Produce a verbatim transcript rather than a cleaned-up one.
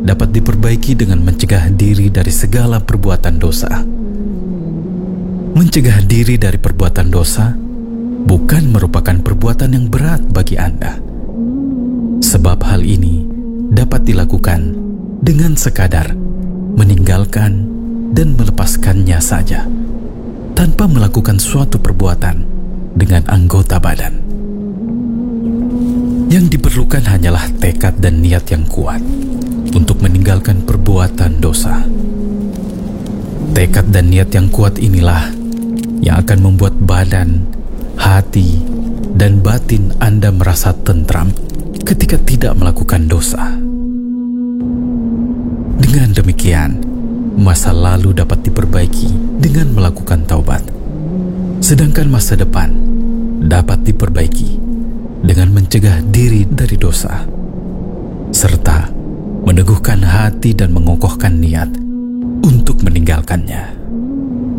dapat diperbaiki dengan mencegah diri dari segala perbuatan dosa. Mencegah diri dari perbuatan dosa bukan merupakan perbuatan yang berat bagi Anda, sebab hal ini dapat dilakukan dengan sekadar meninggalkan dan melepaskannya saja, tanpa melakukan suatu perbuatan dengan anggota badan. Yang diperlukan hanyalah tekad dan niat yang kuat untuk meninggalkan perbuatan dosa. Tekad dan niat yang kuat inilah yang akan membuat badan, hati, dan batin Anda merasa tentram ketika tidak melakukan dosa. Dengan demikian, masa lalu dapat diperbaiki dengan melakukan taubat, sedangkan masa depan dapat diperbaiki dengan mencegah diri dari dosa, serta meneguhkan hati dan mengokohkan niat untuk meninggalkannya.